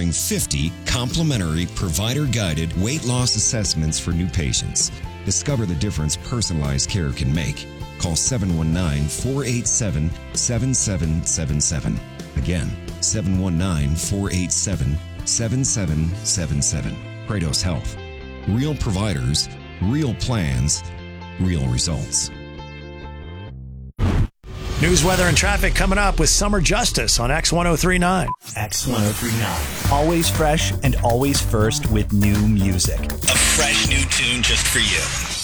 offering 50 complimentary provider-guided weight loss assessments for new patients. Discover the difference personalized care can make. Call 719-487-7777. Again, 719-487-7777. Kratos Health. Real providers, real plans, real results. News, weather, and traffic coming up with Summer Justice on X1039. X1039. Always fresh and always first with new music. A fresh new tune just for you.